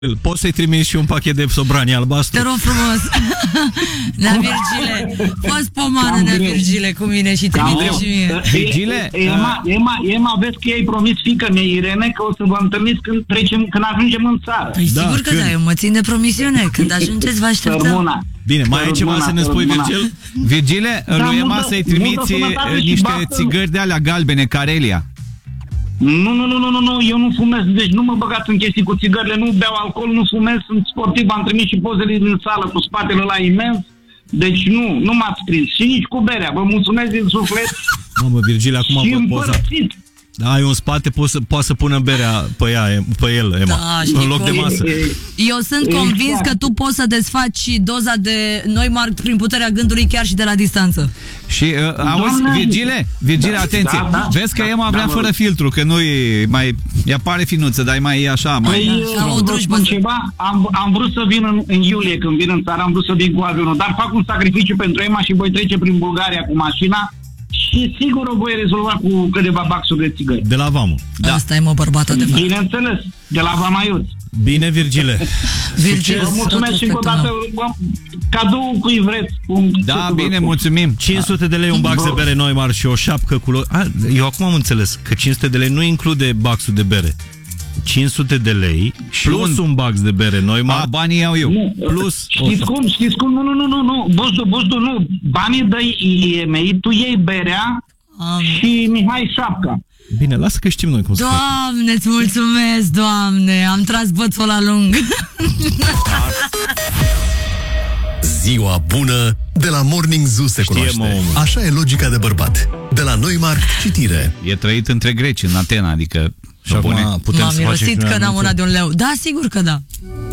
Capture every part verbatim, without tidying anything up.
Poți să-i trimiți și un pachet de sobrani albastru? Te rog frumos. Nea Virgile, fă-ți pomană, Nea Virgile, cu mine și trimite și mie. Virgile? Ema, Ema, Ema, vezi că i-ai promis fiică mea, Irene, că o să vă întâlniți când trecem, când ajungem în țară. Păi da, sigur că când? Da, eu mă țin de promisiune. Când ajungeți, vă așteptăm. Bine, mai ai ceva să ne spui, Virgil? Virgile, da, lui Ema să-i trimiți niște țigări de alea galbene, Carelia. Nu, nu, nu, nu, nu, nu, eu nu fumez, deci nu mă băgați în chestii cu țigările, nu beau alcool, nu fumez, sunt sportiv, am trimis și pozele din sală cu spatele ăla imens, deci nu, nu m-ați prins și nici cu berea, vă mulțumesc din suflet. Mamă, Virgile, acum și văd poza. Da, ai un spate, poți să, poți să pună berea pe, ea, pe el, Ema, da, în loc de masă. Eu sunt exact. convins că tu poți să desfaci doza de Neumarkt prin puterea gândului chiar și de la distanță. Și, uh, auzi, Virgile, Virgile, da, atenție, da, da, vezi că da, Ema vrea da, fără filtru, că nu e mai, ea pare finuță, dar e mai așa, mai... Păi, da, ceva, am, am vrut să vin în, în iulie, când vin în țară, am vrut să vin cu avionul, dar fac un sacrificiu pentru Ema și voi trece prin Bulgaria cu mașina. Și sigur o voi rezolva cu câteva baxuri de țigări. De la Vamă. Da. Asta e, mă, bărbată de fapt. Bineînțeles, de la Vamaiuț. Bine, Virgile. Virgile, vă mulțumesc și încă o dată. Cadou cui vreți. Da, bine, mulțumim. cinci sute de lei un bax de bere Neumarkt și o șapcă cu... A, eu acum am înțeles că cinci sute de lei nu include baxul de bere. cinci sute de lei plus un bax de bere Neumarkt. Banii iau eu. Nu. Plus. Știți cum? Știți cum? Nu, nu, nu, nu, nu. Buzdu, Buzdu, nu. Banii dă-i I M I, tu iei berea Am. și Mihai șapca. Bine, lasă că știm noi cum să Doamne, îți mulțumesc, Doamne. Am tras bățul la lung. Ziua bună de la Morning Zoo se cunoaște. Așa e logica de bărbat. De la Neumarkt, citire. E trăit între greci, în Atena, adică... Și acum putem M-am mirosit că n-am una de un leu. Da, sigur că da.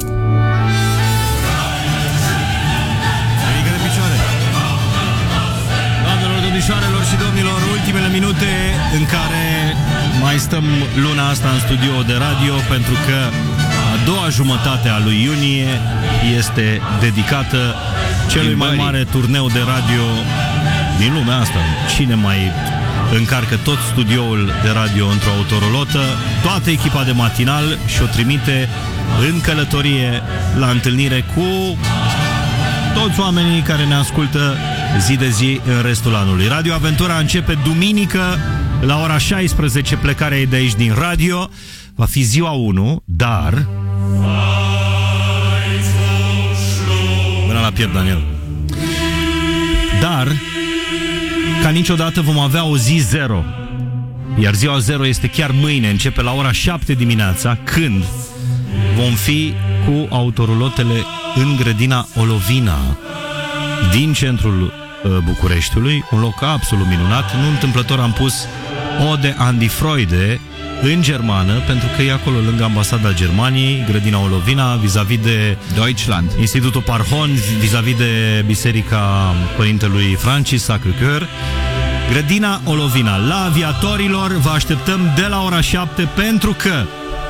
Ridică de picioare. Doamnelor, domnișoarelor și domnilor, ultimele minute în care mai stăm luna asta în studio de radio, pentru că a doua jumătate a lui iunie este dedicată celui mai mare turneu de radio din lumea asta. Cine mai încarcă tot studioul de radio într-o autorolotă, toată echipa de matinal și o trimite în călătorie la întâlnire cu toți oamenii care ne ascultă zi de zi în restul anului. Radio Aventura începe duminică la ora șaisprezece, plecarea e de aici din radio. Va fi ziua unu, dar... Până la piept, Daniel. Dar... ca niciodată vom avea o zi zero. Iar ziua zero este chiar mâine, începe la ora șapte dimineața, când vom fi cu autorulotele în grădina Olovina din centrul uh, Bucureștiului, un loc absolut minunat. Nu întâmplător am pus Ode an die Freude în germană, pentru că e acolo lângă ambasada Germaniei, grădina Olovina, vis-a-vis de Deutschland, Institutul Parhon, vis-a-vis de Biserica Părintelui Francis Sacré-Cœur. Grădina Olovina, la Aviatorilor, vă așteptăm de la ora șapte, pentru că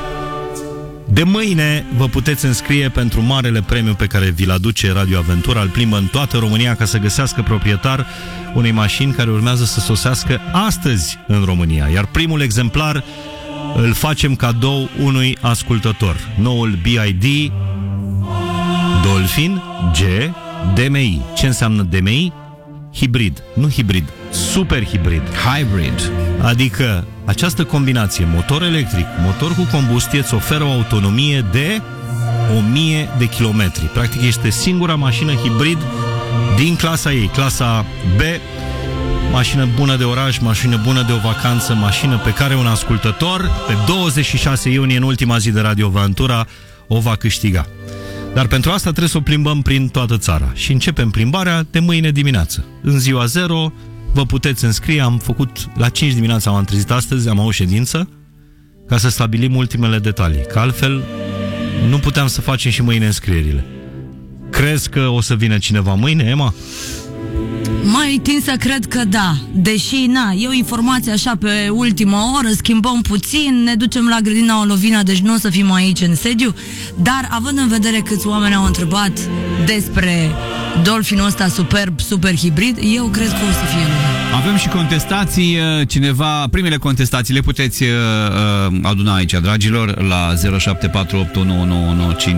de mâine vă puteți înscrie pentru marele premiu pe care vi-l aduce Radio Aventura. Îl plimbă în toată România ca să găsească proprietar unei mașini care urmează să sosească astăzi în România. Iar primul exemplar îl facem cadou unui ascultător. Noul B I D Dolphin G D M I. Ce înseamnă D M I? Hibrid, nu hibrid, super hibrid. Hybrid. Adică această combinație motor electric, motor cu combustie îți oferă o autonomie de o mie de kilometri. Practic este singura mașină hibrid din clasa ei, clasa B. Mașină bună de oraș, mașină bună de o vacanță, mașină pe care un ascultător pe douăzeci și șase iunie, în ultima zi de Radio Aventura, o va câștiga. Dar pentru asta trebuie să o plimbăm prin toată țara. Și începem plimbarea de mâine dimineață. În ziua zero vă puteți înscrie. Am făcut la cinci dimineața, m-am trezit astăzi, am avut ședință ca să stabilim ultimele detalii. Că altfel nu puteam să facem și mâine înscrierile. Crezi că o să vină cineva mâine, Ema? Mai tin să cred că da. Deși, na, e o informație așa pe ultima oră, schimbăm puțin, ne ducem la grădina Olovina, deci nu o să fim aici în sediu. Dar având în vedere câți oameni au întrebat despre Dolphinul ăsta superb, super hibrid, eu cred că o să fie lumea. Avem și contestații, cineva, primele contestații le puteți uh, aduna aici, dragilor, la zero șapte patru opt unu unu unu cinci